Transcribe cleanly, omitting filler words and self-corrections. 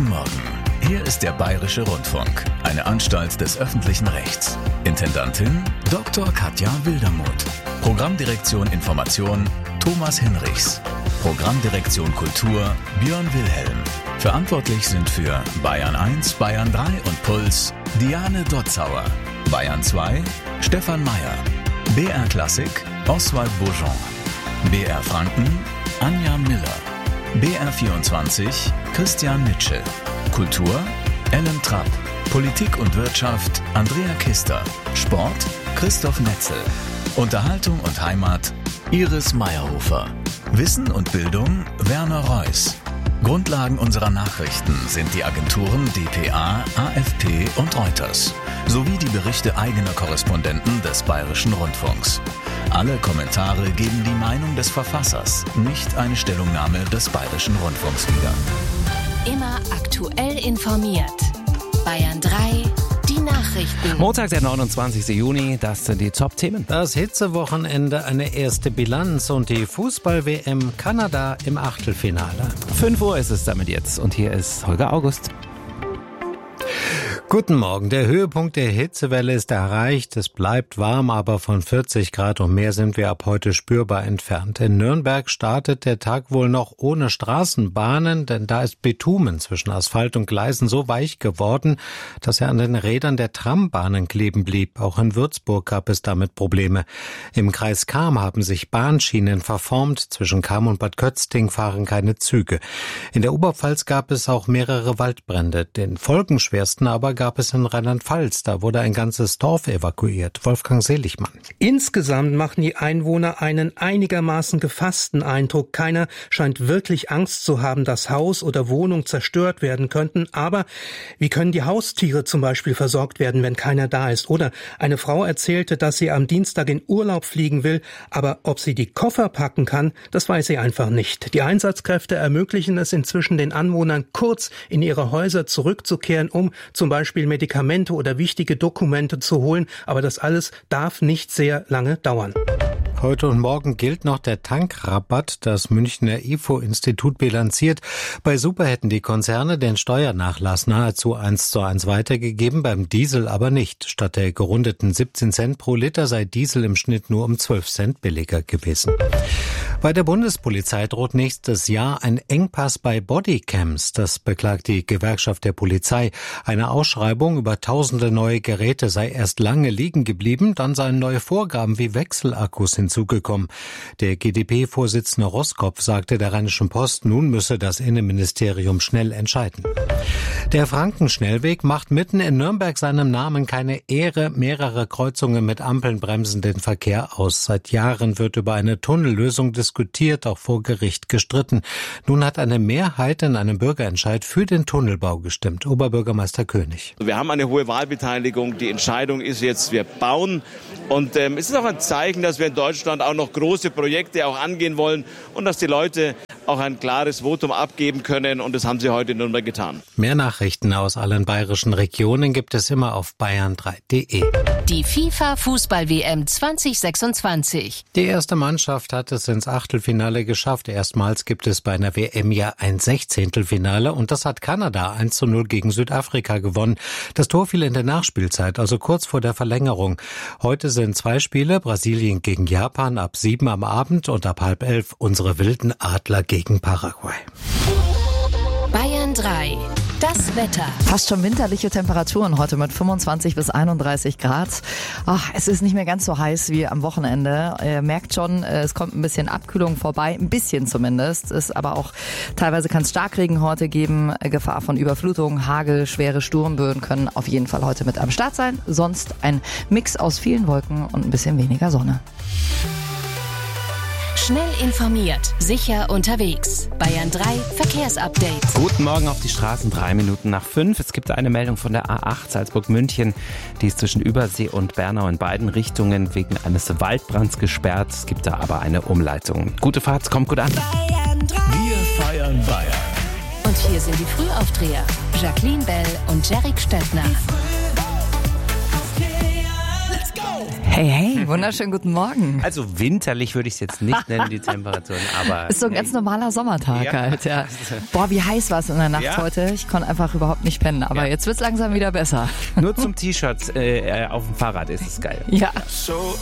Guten Morgen. Hier ist der Bayerische Rundfunk, eine Anstalt des öffentlichen Rechts. Intendantin Dr. Katja Wildermuth. Programmdirektion Information Thomas Hinrichs. Programmdirektion Kultur Björn Wilhelm. Verantwortlich sind für Bayern 1, Bayern 3 und Puls Diane Dotzauer. Bayern 2 Stefan Meyer. BR Klassik Oswald Bourgeon. BR Franken Anja Miller. BR 24 Christian Nitsche. Kultur Ellen Trapp. Politik und Wirtschaft Andrea Kister. Sport Christoph Netzel. Unterhaltung und Heimat Iris Meyerhofer. Wissen und Bildung Werner Reuss. Grundlagen unserer Nachrichten sind die Agenturen dpa, AFP und Reuters sowie die Berichte eigener Korrespondenten des Bayerischen Rundfunks. Alle Kommentare geben die Meinung des Verfassers, nicht eine Stellungnahme des Bayerischen Rundfunks wieder. Immer aktuell informiert. Bayern 3, die Nachrichten. Montag, der 29. Juni, das sind die Top-Themen. Das Hitzewochenende eine erste Bilanz und die Fußball-WM Kanada im Achtelfinale. 5 Uhr ist es damit jetzt und hier ist Holger August. Guten Morgen. Der Höhepunkt der Hitzewelle ist erreicht. Es bleibt warm, aber von 40 Grad und mehr sind wir ab heute spürbar entfernt. In Nürnberg startet der Tag wohl noch ohne Straßenbahnen, denn da ist Bitumen zwischen Asphalt und Gleisen so weich geworden, dass er an den Rädern der Trambahnen kleben blieb. Auch in Würzburg gab es damit Probleme. Im Kreis Cham haben sich Bahnschienen verformt. Zwischen Cham und Bad Kötzting fahren keine Züge. In der Oberpfalz gab es auch mehrere Waldbrände. Den folgenschwersten aber gab es in Rheinland-Pfalz. Da wurde ein ganzes Dorf evakuiert. Wolfgang Seligmann. Insgesamt machen die Einwohner einen einigermaßen gefassten Eindruck. Keiner scheint wirklich Angst zu haben, dass Haus oder Wohnung zerstört werden könnten. Aber wie können die Haustiere zum Beispiel versorgt werden, wenn keiner da ist? Oder eine Frau erzählte, dass sie am Dienstag in Urlaub fliegen will, aber ob sie die Koffer packen kann, das weiß sie einfach nicht. Die Einsatzkräfte ermöglichen es inzwischen den Anwohnern, kurz in ihre Häuser zurückzukehren, um zum Beispiel Medikamente oder wichtige Dokumente zu holen. Aber das alles darf nicht sehr lange dauern. Heute und morgen gilt noch der Tankrabatt. Das Münchner IFO-Institut bilanziert. Bei Super hätten die Konzerne den Steuernachlass nahezu 1:1 weitergegeben, beim Diesel aber nicht. Statt der gerundeten 17 Cent pro Liter sei Diesel im Schnitt nur um 12 Cent billiger gewesen. Bei der Bundespolizei droht nächstes Jahr ein Engpass bei Bodycams. Das beklagt die Gewerkschaft der Polizei. Eine Ausschreibung über tausende neue Geräte sei erst lange liegen geblieben. Dann seien neue Vorgaben wie Wechselakkus hinzugekommen. Der GdP-Vorsitzende Roskopf sagte der Rheinischen Post, nun müsse das Innenministerium schnell entscheiden. Der Frankenschnellweg macht mitten in Nürnberg seinem Namen keine Ehre. Mehrere Kreuzungen mit Ampeln bremsen den Verkehr aus. Seit Jahren wird über eine Tunnellösung diskutiert, auch vor Gericht gestritten. Nun hat eine Mehrheit in einem Bürgerentscheid für den Tunnelbau gestimmt. Oberbürgermeister König. Wir haben eine hohe Wahlbeteiligung. Die Entscheidung ist jetzt, wir bauen. Und es ist auch ein Zeichen, dass wir in Deutschland auch noch große Projekte auch angehen wollen und dass die Leute auch ein klares Votum abgeben können. Und das haben sie heute in Nürnberg getan. Mehr Nachrichten aus allen bayerischen Regionen gibt es immer auf bayern3.de. Die FIFA-Fußball-WM 2026. Die erste Mannschaft hat es ins Achtelfinale geschafft. Erstmals gibt es bei einer WM ja ein Sechzehntelfinale und das hat Kanada 1:0 gegen Südafrika gewonnen. Das Tor fiel in der Nachspielzeit, also kurz vor der Verlängerung. Heute sind 2 Spiele, Brasilien gegen Japan ab 7 am Abend und ab 10:30 unsere wilden Adler gegen Paraguay. Bayern 3. Das Wetter. Fast schon winterliche Temperaturen heute mit 25 bis 31 Grad. Es ist nicht mehr ganz so heiß wie am Wochenende. Ihr merkt schon, es kommt ein bisschen Abkühlung vorbei. Ein bisschen zumindest. Ist aber auch teilweise kann es Starkregen heute geben. Gefahr von Überflutung, Hagel, schwere Sturmböen können auf jeden Fall heute mit am Start sein. Sonst ein Mix aus vielen Wolken und ein bisschen weniger Sonne. Schnell informiert, sicher unterwegs. Bayern 3 Verkehrsupdate. Guten Morgen auf die Straßen, 3 Minuten nach 5. Es gibt eine Meldung von der A8 Salzburg-München. Die ist zwischen Übersee und Bernau in beiden Richtungen wegen eines Waldbrands gesperrt. Es gibt da aber eine Umleitung. Gute Fahrt, kommt gut an. Bayern 3. Wir feiern Bayern. Und hier sind die Frühaufdreher. Jacqueline Bell und Jerrik Stettner. Hey, wunderschönen guten Morgen. Also winterlich würde ich es jetzt nicht nennen, die Temperaturen, aber... Ist so ein ganz normaler Sommertag halt, ja. Boah, wie heiß war es in der Nacht heute. Ich konnte einfach überhaupt nicht pennen, aber jetzt wird es langsam wieder besser. Nur zum T-Shirt auf dem Fahrrad ist es geil. Ja.